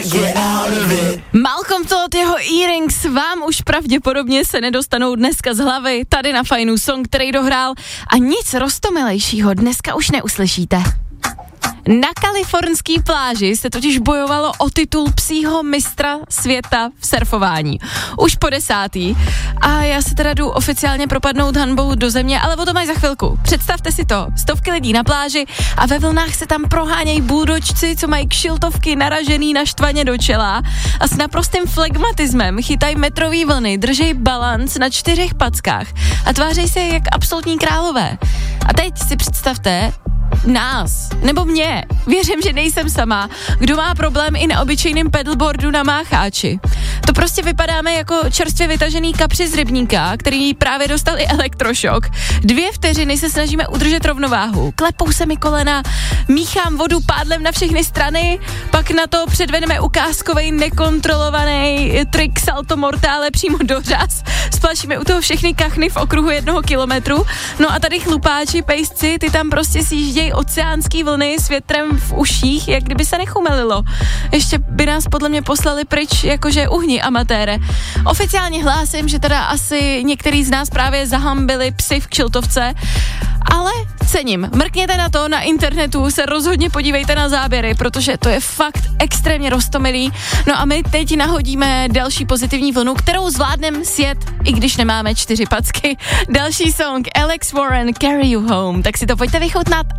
Malcolm Todd, jeho earrings vám už pravděpodobně se nedostanou dneska z hlavy, tady na Fajnu song, který dohrál, a nic roztomilejšího dneska už neuslyšíte. Na kalifornské pláži se totiž bojovalo o titul psího mistra světa v surfování. Už po 10. A já se teda jdu oficiálně propadnout hanbou do země, ale o to mají za chvilku. Představte si to, stovky lidí na pláži a ve vlnách se tam prohánějí buldočci, co mají kšiltovky naražený naštvaně do čela a s naprostým flegmatismem chytají metrový vlny, držej balanc na 4 packách a tváří se jak absolutní králové. A teď si představte nás, nebo mě, věřím, že nejsem sama, kdo má problém i na obyčejném pedalboardu na mácháči. To prostě vypadáme jako čerstvě vytažený kapři z rybníka, který právě dostal i elektrošok. 2 vteřiny se snažíme udržet rovnováhu. Klepou se mi kolena, míchám vodu pádlem na všechny strany, pak na to předvedeme ukázkovej nekontrolovaný trik salto mortale přímo do řas. Splašíme u toho všechny kachny v okruhu 1 kilometru. No a tady chlupáči, pejsci, ty tam prostě sjíždějí oceánský vlny s větrem v uších, jak kdyby se nechumelilo. Ještě by nás podle mě poslali pryč, jakože uhni amatére. Oficiálně hlásím, že teda asi některý z nás právě zahambili psy v kšiltovce, ale cením. Mrkněte na to, na internetu se rozhodně podívejte na záběry, protože to je fakt extrémně roztomilý. No a my teď nahodíme další pozitivní vlnu, kterou zvládnem sjet, i když nemáme 4 packy. Další song, Alex Warren, Carry You Home. Tak si to pojďte vychutnat